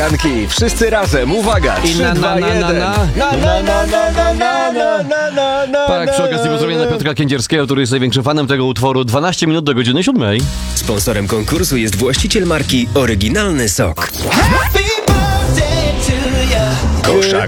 Janki, wszyscy razem, uwaga, 3, 2, 1. Tak, przy okazji pozdrowienia Piotra Kędzierskiego, który jest największym fanem tego utworu. 12 minut do godziny 7. Sponsorem konkursu jest właściciel marki Oryginalny Sok. Gosza.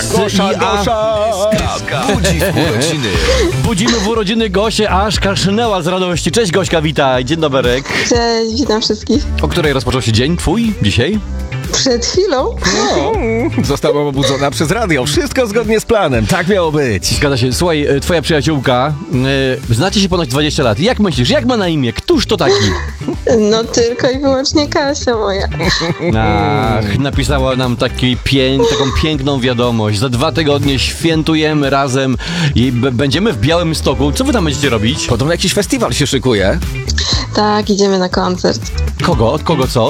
Budzi w urodziny. Budzimy w urodziny Gosię, aż kaszlnęła z radości. Cześć Gośka, witaj. Dzień dobry. Cześć, witam wszystkich. O której rozpoczął się dzień twój dzisiaj? Przed chwilą. Została obudzona przez radio, wszystko zgodnie z planem, tak miało być. Zgadza się. Słuchaj, twoja przyjaciółka, znacie się ponad 20 lat. Jak myślisz, jak ma na imię? Któż to taki? No tylko i wyłącznie Kasia moja. Ach, napisała nam taką piękną wiadomość. Za 2 tygodnie świętujemy razem i będziemy w Białymstoku. Co wy tam będziecie robić? Podobno jakiś festiwal się szykuje. Tak, idziemy na koncert. Kogo? Od kogo co?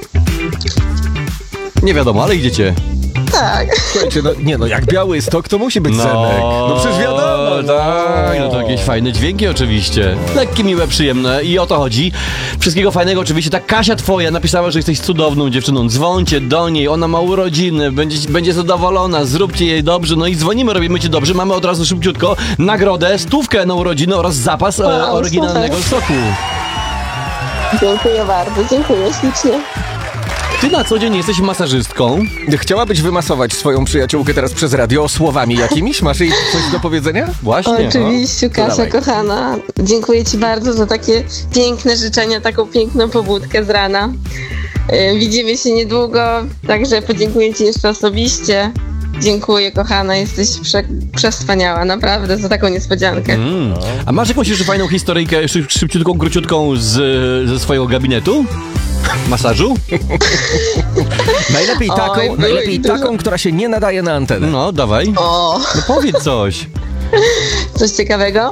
Nie wiadomo, ale idziecie. Tak. Słuchajcie, jak Białystok, to musi być Zenek. No przecież wiadomo. Tak, no to jakieś fajne dźwięki oczywiście. Lekkie, miłe, przyjemne i o to chodzi. Wszystkiego fajnego oczywiście. Ta Kasia twoja napisała, że jesteś cudowną dziewczyną. Dzwońcie do niej, ona ma urodziny, będzie zadowolona, zróbcie jej dobrze. No i dzwonimy, robimy ci dobrze. Mamy od razu szybciutko nagrodę, 100 na urodziny oraz zapas oryginalnego soku. Dziękuję bardzo, dziękuję ślicznie. Ty na co dzień jesteś masażystką. Chciałabyś wymasować swoją przyjaciółkę teraz przez radio słowami jakimiś? Masz jej coś do powiedzenia? Właśnie. Oczywiście, Kasia dawaj. kochana. Dziękuję ci bardzo za takie piękne życzenia, taką piękną pobudkę z rana. Widzimy się niedługo, także podziękuję ci jeszcze osobiście. Dziękuję, kochana, jesteś przewspaniała, naprawdę, za taką niespodziankę. A masz jakąś jeszcze fajną historyjkę, szybciutką, króciutką ze swojego gabinetu? Masażu? Najlepiej taką, która się nie nadaje na antenę. No, dawaj. O, No powiedz coś. coś ciekawego?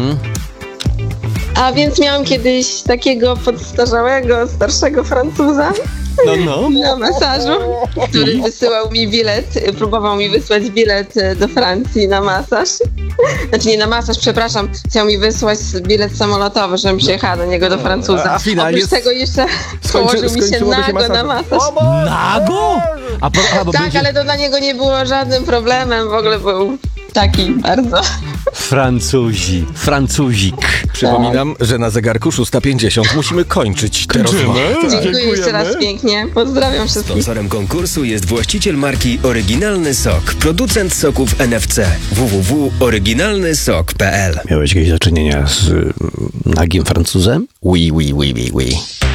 A więc miałam kiedyś takiego podstarzałego, starszego Francuza No. na masażu, który wysyłał mi próbował mi wysłać bilet do Francji na masaż. Znaczy nie na masaż, przepraszam, chciał mi wysłać bilet samolotowy, żebym przyjechała do niego do Francuza. A finalnie Oprócz tego jeszcze położył mi się skończyłoby się nago na masażem. masaż. Nago? Bo Tak, będzie... ale to dla niego nie było żadnym problemem, w ogóle był taki bardzo. Francuzik. Przypominam, że na zegarku 6:50 musimy kończyć tę rozmowę. Dziękuję jeszcze raz pięknie. Pozdrawiam wszystkich. Sponsorem konkursu jest właściciel marki Oryginalny Sok. Producent soków NFC. www.oryginalnysok.pl. Miałeś jakieś do czynienia z nagim Francuzem? Oui.